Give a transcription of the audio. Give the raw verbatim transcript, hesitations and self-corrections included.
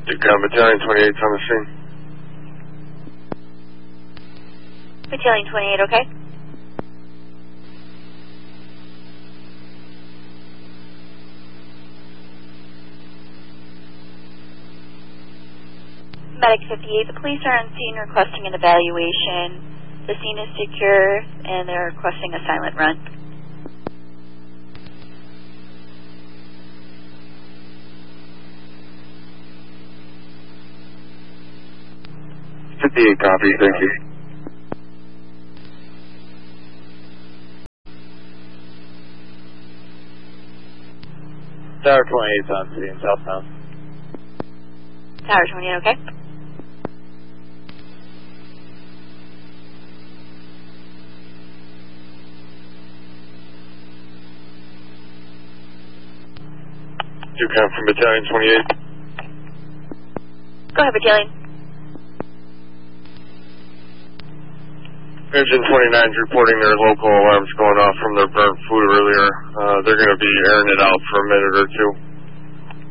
Duke Battalion twenty-eight on the scene. Battalion twenty-eight, okay? Medic fifty-eight, the police are on scene requesting an evaluation. The scene is secure and they're requesting a silent run. fifty-eight copy, thank you. Tower twenty-eight on scene, southbound. Tower twenty-eight, okay? Duke from Battalion twenty-eight. Go ahead, Battalion. Engine twenty-nine's reporting their local alarms going off from their burnt food earlier. Uh, they're going to be airing it out for a minute or two.